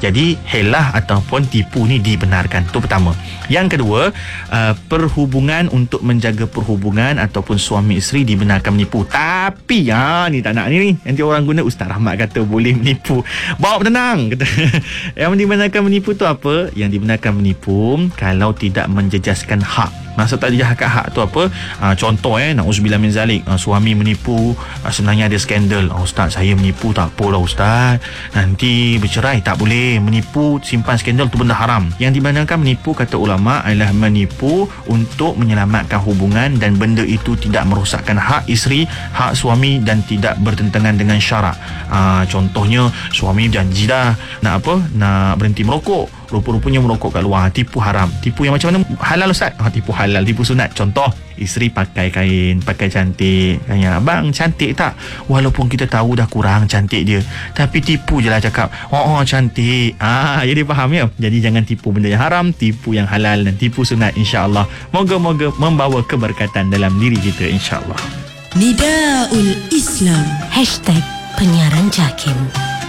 Jadi helah ataupun tipu ni dibenarkan. Itu pertama. Yang kedua, perhubungan untuk menjaga perhubungan ataupun suami isteri dibenarkan menipu. Tapi ni tak nak ni nanti orang guna Ustaz Rahmat kata boleh menipu. Bawa tenang kata. Yang dibenarkan menipu tu apa? Yang dibenarkan menipu kalau tidak menjejaskan hak. Maksud tak dijahkan hak tu apa? Contoh na'udzubillah min zalik, suami menipu, sebenarnya ada skandal. Ustaz, saya menipu tak apalah Ustaz, nanti bercerai. Tak boleh. Menipu, simpan skandal tu benda haram. Yang dibenarkan menipu kata ulama adalah menipu untuk menyelamatkan hubungan dan benda itu tidak merosakkan hak isteri, hak suami dan tidak bertentangan dengan syarak. Contohnya suami janji dah nak berhenti merokok, rupa-rupanya merokok kat luar. Tipu haram. Tipu yang macam mana? Halal Ustaz? Tipu halal, tipu sunat. Contoh, isteri pakai kain, pakai cantik. Tanya, abang cantik tak? Walaupun kita tahu dah kurang cantik dia, tapi tipu je lah cakap, cantik. Jadi faham ya? Jadi jangan tipu benda yang haram, tipu yang halal dan tipu sunat, insya-Allah. Moga-moga membawa keberkatan dalam diri kita, insya-Allah. Nidaul Islam #penyiaran JAKIM.